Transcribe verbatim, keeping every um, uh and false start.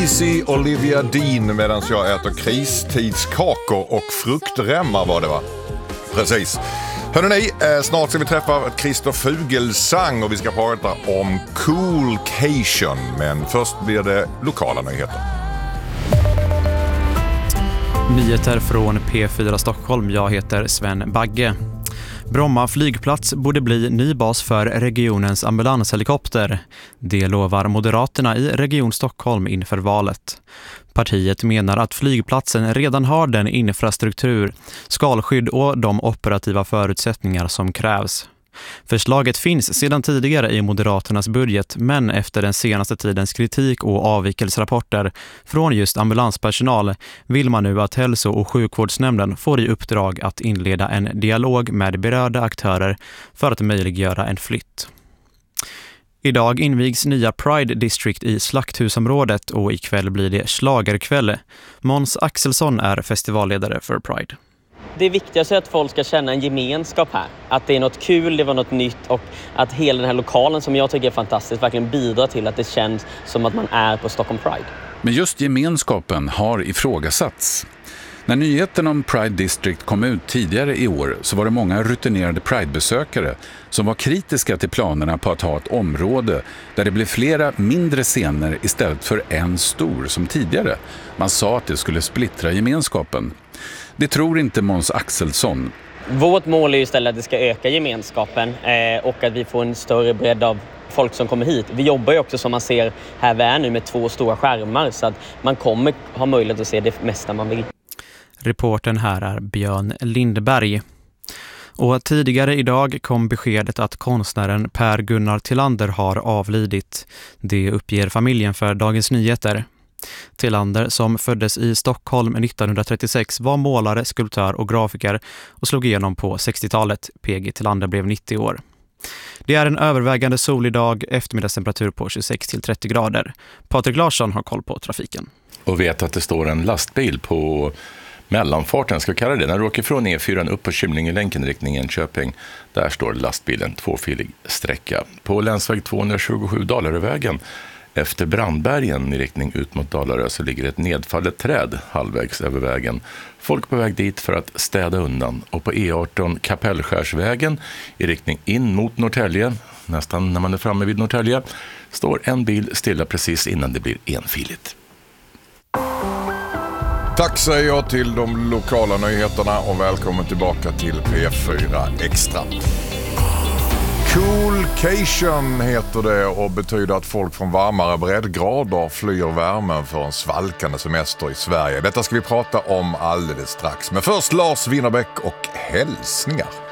Easy Olivia Dean medan jag äter kristidskakor och fruktremmar var det va? Precis. Hörrni, snart ska vi träffa Christer Fuglesang och vi ska prata om Coolcation. Men först blir det lokala nyheter. Nyheter från P fyra Stockholm. Jag heter Sven Bagge. Bromma flygplats borde bli ny bas för regionens ambulanshelikopter. Det lovar Moderaterna i Region Stockholm inför valet. Partiet menar att flygplatsen redan har den infrastruktur, skalskydd och de operativa förutsättningar som krävs. Förslaget finns sedan tidigare i Moderaternas budget, men efter den senaste tidens kritik och avvikelsrapporter från just ambulanspersonal vill man nu att hälso- och sjukvårdsnämnden får i uppdrag att inleda en dialog med berörda aktörer för att möjliggöra en flytt. Idag invigs nya Pride District i Slakthusområdet och ikväll blir det schlagerkväll. Måns Axelsson är festivalledare för Pride. Det viktigaste är att folk ska känna en gemenskap här. Att det är något kul, det var något nytt och att hela den här lokalen som jag tycker är fantastisk verkligen bidrar till att det känns som att man är på Stockholm Pride. Men just gemenskapen har ifrågasatts. När nyheten om Pride District kom ut tidigare i år så var det många rutinerade Pride-besökare som var kritiska till planerna på att ha ett område där det blev flera mindre scener istället för en stor som tidigare. Man sa att det skulle splittra gemenskapen. Det tror inte Måns Axelsson. Vårt mål är istället att det ska öka gemenskapen eh, och att vi får en större bredd av folk som kommer hit. Vi jobbar ju också som man ser här vi är nu med två stora skärmar så att man kommer ha möjlighet att se det mesta man vill. Reporten här är Björn Lindberg. Och tidigare idag kom beskedet att konstnären Per Gunnar Tillander har avlidit. Det uppger familjen för Dagens Nyheter. Tillander, som föddes i Stockholm nittonhundratrettiosex, var målare, skulptör och grafiker och slog igenom på sextiotalet. P G Tillander blev nittio år. Det är en övervägande solig dag, eftermiddagstemperatur på tjugosex till trettio grader. Patrik Larsson har koll på trafiken. Och vet att det står en lastbil på mellanfarten, ska vi kalla det. När du åker från E fyra upp på Kymlingelänken riktningen Köping, där står lastbilen tvåfilig sträcka. På länsväg tvåhundratjugosju Dalarövägen efter Brandbergen i riktning ut mot Dalarö så ligger ett nedfallet träd halvvägs över vägen. Folk på väg dit för att städa undan. Och på E arton Kapellskärsvägen i riktning in mot Norrtälje, nästan när man är framme vid Norrtälje, står en bil stilla precis innan det blir enfiligt. Tack säger jag till de lokala nyheterna och välkommen tillbaka till P fyra Extra. Coolcation heter det och betyder att folk från varmare breddgrader flyr värmen för en svalkande semester i Sverige. Detta ska vi prata om alldeles strax. Men först Lars Winnerbäck och hälsningar.